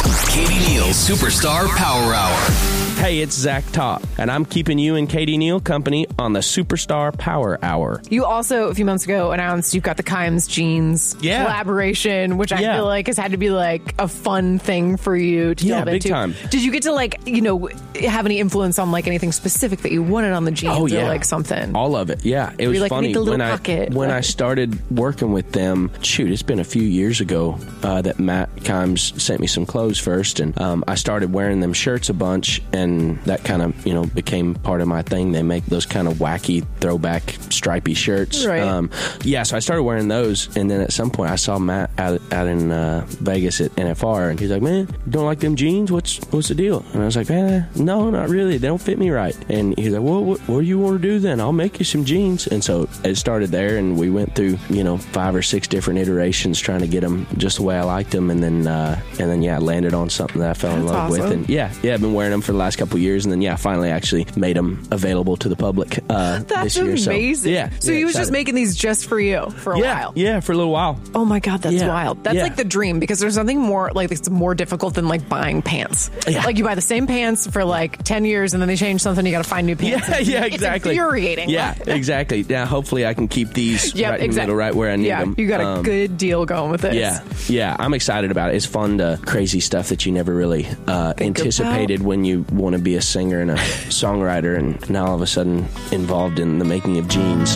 Katie Neal's Superstar Power Hour. Hey, it's Zach Top, and I'm keeping you and Katie Neal company on the Superstar Power Hour. You also, a few months ago, announced you've got the Kimes Jeans collaboration, which I feel like has had to be like a fun thing for you to delve big into. time. Did you get to have any influence on like anything specific that you wanted on the jeans or like something? All of it, yeah. It was like, funny. make a little pocket. When I started working with them, it's been a few years ago that Matt Kimes sent me some clothes first, and I started wearing them shirts a bunch, and that kind of, became part of my thing. They make those kind of wacky throwback stripy shirts. Right. So I started wearing those, and then at some point I saw Matt out in Vegas at NFR, and he's like, "Man, you don't like them jeans? What's the deal?" And I was like, "No, not really. They don't fit me right." And he's like, "Well, what do you want to do then? I'll make you some jeans." And so it started there, and we went through 5 or 6 different iterations trying to get them just the way I liked them, and then I landed on something that I fell in love with, and I've been wearing them for the last couple years, and then finally actually made them available to the public this year. That's amazing. So he was just making these just for you for a while. Yeah, for a little while. Oh my God, that's wild. That's like the dream, because there's nothing more like it's more difficult than like buying pants. Yeah. Like you buy the same pants for like 10 years and then they change something, you got to find new pants. Yeah, exactly. It's infuriating. Yeah, exactly. Yeah, hopefully I can keep these right in the middle, right where I need them. You got a good deal going with this. Yeah, I'm excited about it. It's fun to crazy stuff that you never really anticipated when you want to be a singer and a songwriter, and now all of a sudden involved in the making of jeans.